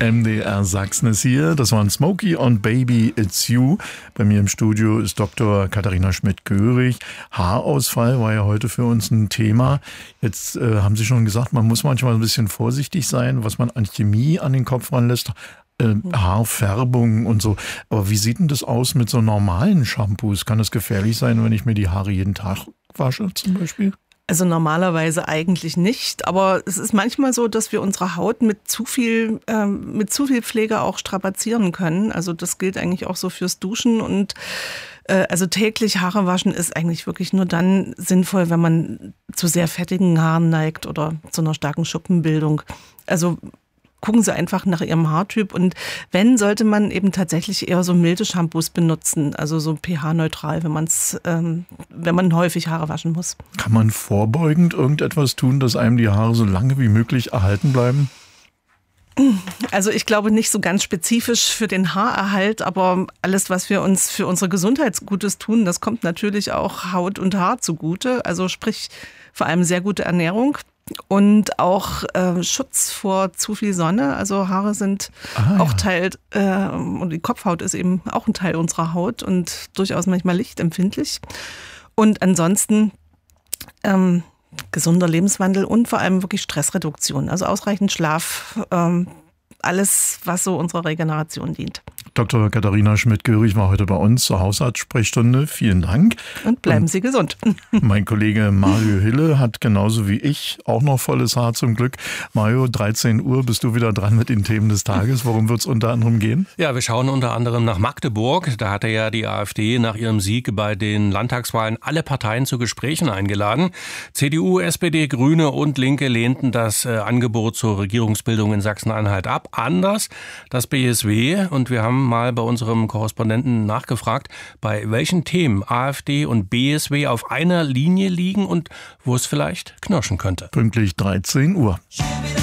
MDR Sachsen ist hier. Das waren Smokey und Baby It's You. Bei mir im Studio ist Dr. Katharina Schmidt-Görig. Haarausfall war ja heute für uns ein Thema. Jetzt haben Sie schon gesagt, man muss manchmal ein bisschen vorsichtig sein, was man an Chemie an den Kopf ranlässt. Haarfärbung und so. Aber wie sieht denn das aus mit so normalen Shampoos? Kann es gefährlich sein, wenn ich mir die Haare jeden Tag wasche zum Beispiel? Also normalerweise eigentlich nicht, aber es ist manchmal so, dass wir unsere Haut mit zu viel Pflege auch strapazieren können. Also das gilt eigentlich auch so fürs Duschen und also täglich Haare waschen ist eigentlich wirklich nur dann sinnvoll, wenn man zu sehr fettigen Haaren neigt oder zu einer starken Schuppenbildung. Also gucken Sie einfach nach Ihrem Haartyp und wenn, sollte man eben tatsächlich eher so milde Shampoos benutzen, also so pH-neutral, wenn man häufig Haare waschen muss. Kann man vorbeugend irgendetwas tun, dass einem die Haare so lange wie möglich erhalten bleiben? Also ich glaube nicht so ganz spezifisch für den Haarerhalt, aber alles, was wir uns für unsere Gesundheit Gutes tun, das kommt natürlich auch Haut und Haar zugute. Also sprich vor allem sehr gute Ernährung. Und auch Schutz vor zu viel Sonne. Also Haare sind auch Teil, und die Kopfhaut ist eben auch ein Teil unserer Haut und durchaus manchmal lichtempfindlich. Und ansonsten gesunder Lebenswandel und vor allem wirklich Stressreduktion. Also ausreichend Schlaf, alles, was so unserer Regeneration dient. Dr. Katharina Schmidt-Görig war heute bei uns zur Hausarztsprechstunde. Vielen Dank. Und bleiben Sie gesund. Mein Kollege Mario Hille hat genauso wie ich auch noch volles Haar zum Glück. Mario, 13 Uhr bist du wieder dran mit den Themen des Tages. Worum wird es unter anderem gehen? Ja, wir schauen unter anderem nach Magdeburg. Da hatte ja die AfD nach ihrem Sieg bei den Landtagswahlen alle Parteien zu Gesprächen eingeladen. CDU, SPD, Grüne und Linke lehnten das Angebot zur Regierungsbildung in Sachsen-Anhalt ab. Anders das BSW. Und wir haben mal bei unserem Korrespondenten nachgefragt, bei welchen Themen AfD und BSW auf einer Linie liegen und wo es vielleicht knirschen könnte. Pünktlich 13 Uhr.